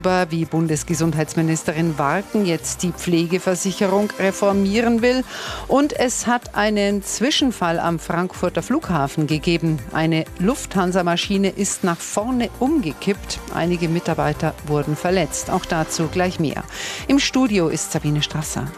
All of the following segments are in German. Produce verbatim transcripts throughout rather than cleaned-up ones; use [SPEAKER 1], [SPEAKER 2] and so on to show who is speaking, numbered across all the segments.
[SPEAKER 1] Wie Bundesgesundheitsministerin Warken jetzt die Pflegeversicherung reformieren will. Und es hat einen Zwischenfall am Frankfurter Flughafen gegeben. Eine Lufthansa-Maschine ist nach vorne umgekippt. Einige Mitarbeiter wurden verletzt. Auch dazu gleich mehr. Im Studio ist Sabine Strasser.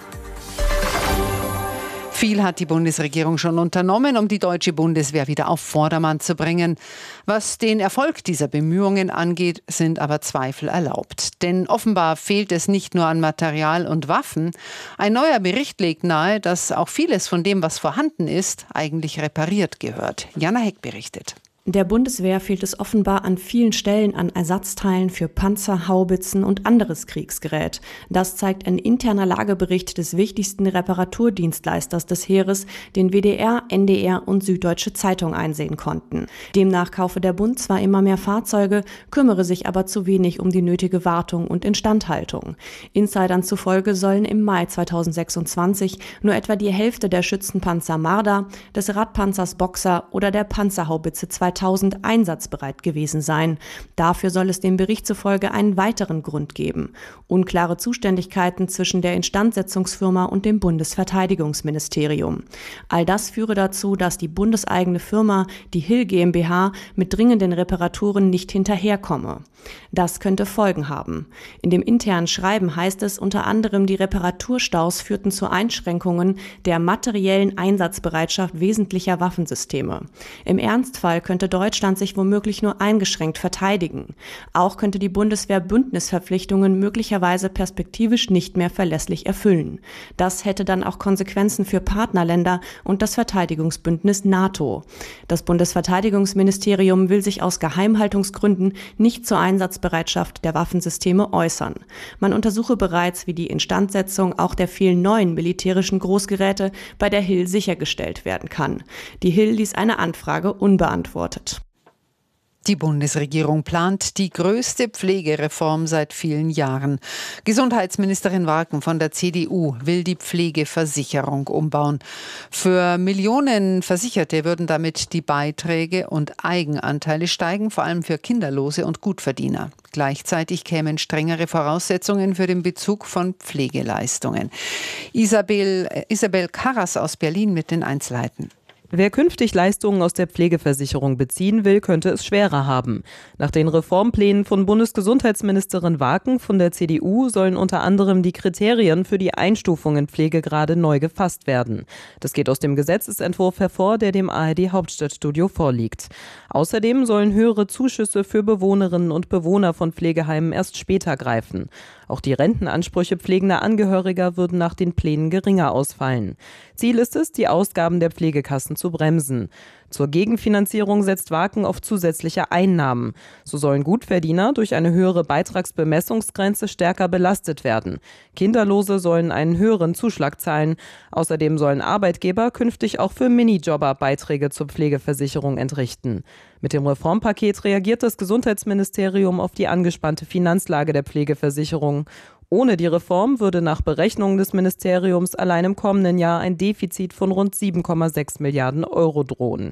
[SPEAKER 1] Viel hat die Bundesregierung schon unternommen, um die deutsche Bundeswehr wieder auf Vordermann zu bringen. Was den Erfolg dieser Bemühungen angeht, sind aber Zweifel erlaubt. Denn offenbar fehlt es nicht nur an Material und Waffen. Ein neuer Bericht legt nahe, dass auch vieles von dem, was vorhanden ist, eigentlich repariert gehört. Jana Heck berichtet.
[SPEAKER 2] Der Bundeswehr fehlt es offenbar an vielen Stellen an Ersatzteilen für Panzer, Haubitzen und anderes Kriegsgerät. Das zeigt ein interner Lagebericht des wichtigsten Reparaturdienstleisters des Heeres, den W D R, N D R und Süddeutsche Zeitung einsehen konnten. Demnach kaufe der Bund zwar immer mehr Fahrzeuge, kümmere sich aber zu wenig um die nötige Wartung und Instandhaltung. Insidern zufolge sollen im Mai zweitausendsechsundzwanzig nur etwa die Hälfte der Schützenpanzer Marder, des Radpanzers Boxer oder der Panzerhaubitze zweitausend einsatzbereit gewesen sein. Dafür soll es dem Bericht zufolge einen weiteren Grund geben: unklare Zuständigkeiten zwischen der Instandsetzungsfirma und dem Bundesverteidigungsministerium. All das führe dazu, dass die bundeseigene Firma, die Hill GmbH, mit dringenden Reparaturen nicht hinterherkomme. Das könnte Folgen haben. In dem internen Schreiben heißt es unter anderem, die Reparaturstaus führten zu Einschränkungen der materiellen Einsatzbereitschaft wesentlicher Waffensysteme. Im Ernstfall könnte Deutschland sich womöglich nur eingeschränkt verteidigen. Auch könnte die Bundeswehr Bündnisverpflichtungen möglicherweise perspektivisch nicht mehr verlässlich erfüllen. Das hätte dann auch Konsequenzen für Partnerländer und das Verteidigungsbündnis NATO. Das Bundesverteidigungsministerium will sich aus Geheimhaltungsgründen nicht zur Einsatzbereitschaft der Waffensysteme äußern. Man untersuche bereits, wie die Instandsetzung auch der vielen neuen militärischen Großgeräte bei der Hill sichergestellt werden kann. Die Hill ließ eine Anfrage unbeantwortet.
[SPEAKER 1] Die Bundesregierung plant die größte Pflegereform seit vielen Jahren. Gesundheitsministerin Warken von der C D U will die Pflegeversicherung umbauen. Für Millionen Versicherte würden damit die Beiträge und Eigenanteile steigen, vor allem für Kinderlose und Gutverdiener. Gleichzeitig kämen strengere Voraussetzungen für den Bezug von Pflegeleistungen. Isabel, Isabel Karras aus Berlin mit den Einzelheiten.
[SPEAKER 3] Wer künftig Leistungen aus der Pflegeversicherung beziehen will, könnte es schwerer haben. Nach den Reformplänen von Bundesgesundheitsministerin Warken von der C D U sollen unter anderem die Kriterien für die Einstufung in Pflegegrade neu gefasst werden. Das geht aus dem Gesetzesentwurf hervor, der dem A R D-Hauptstadtstudio vorliegt. Außerdem sollen höhere Zuschüsse für Bewohnerinnen und Bewohner von Pflegeheimen erst später greifen. Auch die Rentenansprüche pflegender Angehöriger würden nach den Plänen geringer ausfallen. Ziel ist es, die Ausgaben der Pflegekassen zu bremsen. Zur Gegenfinanzierung setzt Warken auf zusätzliche Einnahmen. So sollen Gutverdiener durch eine höhere Beitragsbemessungsgrenze stärker belastet werden. Kinderlose sollen einen höheren Zuschlag zahlen. Außerdem sollen Arbeitgeber künftig auch für Minijobber Beiträge zur Pflegeversicherung entrichten. Mit dem Reformpaket reagiert das Gesundheitsministerium auf die angespannte Finanzlage der Pflegeversicherung. Ohne die Reform würde nach Berechnungen des Ministeriums allein im kommenden Jahr ein Defizit von rund sieben Komma sechs Milliarden Euro drohen.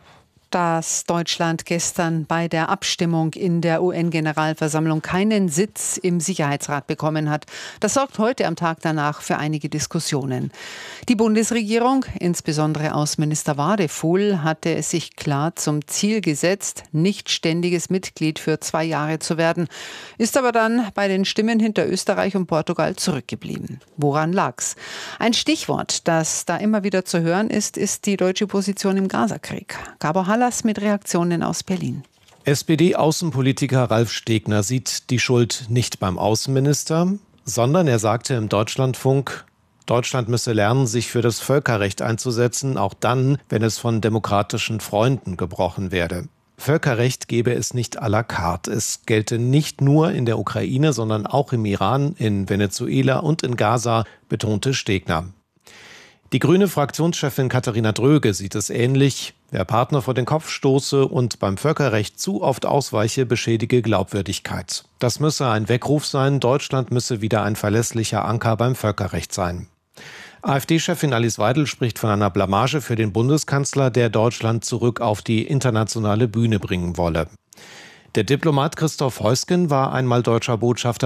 [SPEAKER 1] Dass Deutschland gestern bei der Abstimmung in der U N-Generalversammlung keinen Sitz im Sicherheitsrat bekommen hat, das sorgt heute am Tag danach für einige Diskussionen. Die Bundesregierung, insbesondere Außenminister Wadefuhl, hatte es sich klar zum Ziel gesetzt, nicht ständiges Mitglied für zwei Jahre zu werden, ist aber dann bei den Stimmen hinter Österreich und Portugal zurückgeblieben. Woran lag's? Ein Stichwort, das da immer wieder zu hören ist, ist die deutsche Position im Gazakrieg. Gabor Hallas mit Reaktionen aus Berlin.
[SPEAKER 4] S P D-Außenpolitiker Ralf Stegner sieht die Schuld nicht beim Außenminister, sondern er sagte im Deutschlandfunk, Deutschland müsse lernen, sich für das Völkerrecht einzusetzen, auch dann, wenn es von demokratischen Freunden gebrochen werde. Völkerrecht gebe es nicht à la carte. Es gelte nicht nur in der Ukraine, sondern auch im Iran, in Venezuela und in Gaza, betonte Stegner. Die grüne Fraktionschefin Katharina Dröge sieht es ähnlich. Wer Partner vor den Kopf stoße und beim Völkerrecht zu oft ausweiche, beschädige Glaubwürdigkeit. Das müsse ein Weckruf sein. Deutschland müsse wieder ein verlässlicher Anker beim Völkerrecht sein. AfD-Chefin Alice Weidel spricht von einer Blamage für den Bundeskanzler, der Deutschland zurück auf die internationale Bühne bringen wolle. Der Diplomat Christoph Heusgen war einmal deutscher Botschafter